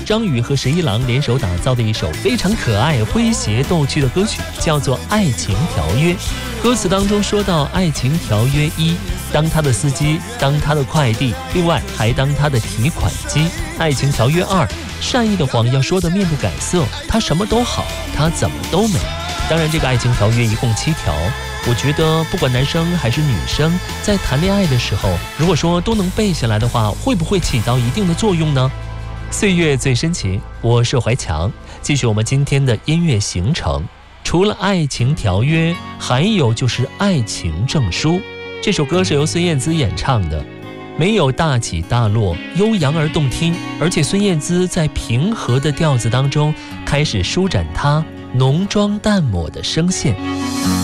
张宇和十一郎联手打造的一首非常可爱、诙谐逗趣的歌曲，叫做《爱情条约》。歌词当中说到爱情条约1，当他的司机，当他的快递，另外还当他的提款机。爱情条约2，善意的谎要说得面不改色，他什么都好，他怎么都美。当然这个爱情条约一共7条，我觉得不管男生还是女生，在谈恋爱的时候，如果说都能背下来的话，会不会起到一定的作用呢？岁月最深情，我是怀强，继续我们今天的音乐行程。除了爱情条约，还有就是爱情证书。这首歌是由孙燕姿演唱的，没有大起大落，悠扬而动听，而且孙燕姿在平和的调子当中开始舒展她浓妆淡抹的声线。